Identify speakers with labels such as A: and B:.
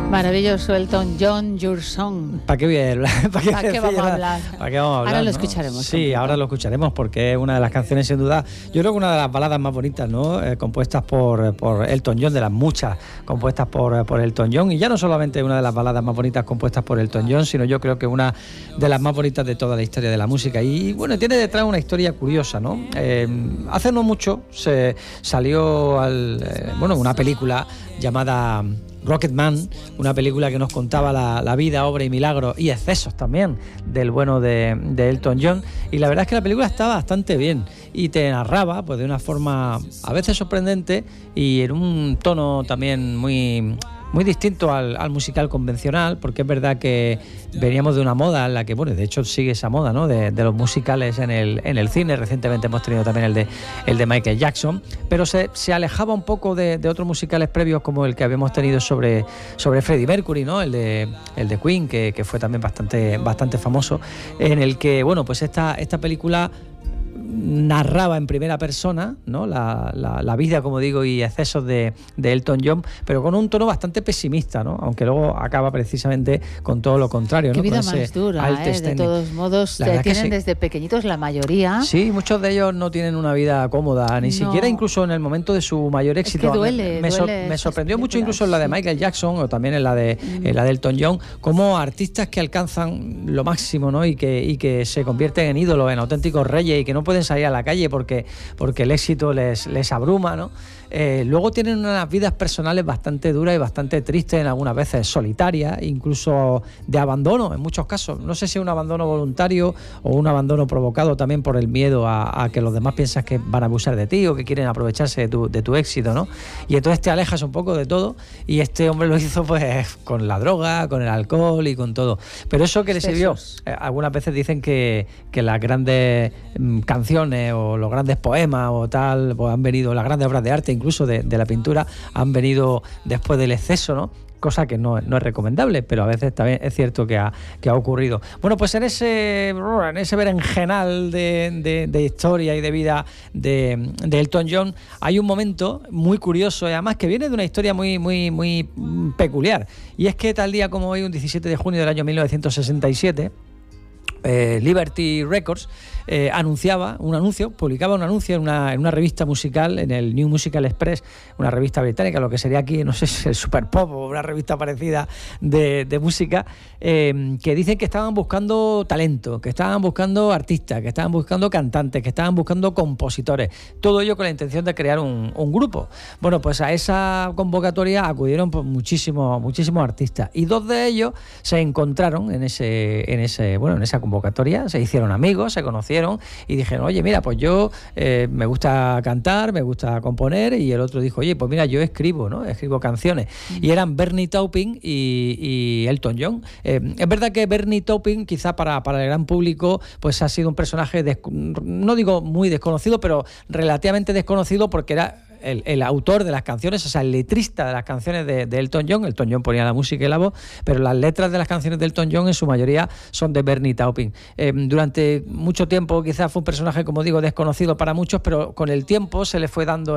A: Maravilloso Elton John, Your Song.
B: ¿Para qué
A: vamos a hablar?
B: ¿Para qué vamos a hablar?
A: Ahora lo escucharemos.
B: Sí, ahora lo escucharemos porque es una de las canciones, sin duda, yo creo que una de las baladas más bonitas, ¿no? Compuestas por Elton John, de las muchas compuestas por Elton John. Y ya no solamente una de las baladas más bonitas compuestas por Elton John, sino yo creo que una de las más bonitas de toda la historia de la música. Y bueno, tiene detrás una historia curiosa, ¿no? Hace no mucho se salió una película llamada Rocketman, una película que nos contaba la vida, obra y milagros y excesos también del bueno de Elton John, y la verdad es que la película está bastante bien y te narraba pues de una forma a veces sorprendente y en un tono también muy distinto al musical convencional, porque es verdad que veníamos de una moda en la que, bueno, de hecho sigue esa moda, ¿no? de los musicales en el cine. Recientemente hemos tenido también el de Michael Jackson, pero se alejaba un poco de otros musicales previos como el que habíamos tenido sobre Freddie Mercury, ¿no? El de Queen, que fue también bastante famoso, en el que, bueno, pues esta película narraba en primera persona, ¿no? la vida, como digo, y excesos de Elton John, pero con un tono bastante pesimista, ¿no? Aunque luego acaba precisamente con todo lo contrario, ¿no?
A: Qué vida
B: con
A: más dura, de todos modos, tienen sí. Desde pequeñitos la mayoría.
B: Sí, muchos de ellos no tienen una vida cómoda, ni siquiera incluso en el momento de su mayor éxito.
A: Es que duele,
B: me sorprendió mucho incluso en la de Michael Jackson o también en la de Elton John, como artistas que alcanzan lo máximo, ¿no? y que se convierten en ídolos, en auténticos reyes y que no pueden salir a la calle porque el éxito les abruma, ¿no? Luego tienen unas vidas personales bastante duras y bastante tristes, en algunas veces solitarias, incluso de abandono en muchos casos. No sé si es un abandono voluntario o un abandono provocado también por el miedo a que los demás piensan que van a abusar de ti o que quieren aprovecharse de tu éxito, ¿no? Y entonces te alejas un poco de todo, y este hombre lo hizo pues con la droga, con el alcohol y con todo. Pero eso que le sirvió, algunas veces dicen que las grandes canciones o los grandes poemas o tal, pues han venido, las grandes obras de arte incluso de la pintura, han venido después del exceso, ¿no? Cosa que no es recomendable, pero a veces también es cierto que ha ocurrido. Bueno, pues en ese berenjenal de historia y de vida de Elton John hay un momento muy curioso y además que viene de una historia muy peculiar, y es que tal día como hoy, un 17 de junio del año 1967, Liberty Records publicaba un anuncio en una revista musical, en el New Musical Express, una revista británica, lo que sería aquí, no sé si el Super Pop o una revista parecida de música, que dicen que estaban buscando talento, que estaban buscando artistas, que estaban buscando cantantes, que estaban buscando compositores, todo ello con la intención de crear un grupo. Bueno, pues a esa convocatoria acudieron pues, muchísimos artistas, y dos de ellos se encontraron en esa convocatoria, se hicieron amigos, se conocieron y dijeron, oye, mira, pues yo me gusta cantar, me gusta componer, y el otro dijo, oye, pues mira, yo escribo canciones, y eran Bernie Taupin y Elton John. Es verdad que Bernie Taupin, quizá para el gran público, pues ha sido un personaje, no digo muy desconocido, pero relativamente desconocido, porque era el autor de las canciones, o sea, el letrista de las canciones de Elton John. Elton John ponía la música y la voz, pero las letras de las canciones de Elton John en su mayoría son de Bernie Taupin. Durante mucho tiempo quizás fue un personaje, como digo, desconocido para muchos, pero con el tiempo se le fue dando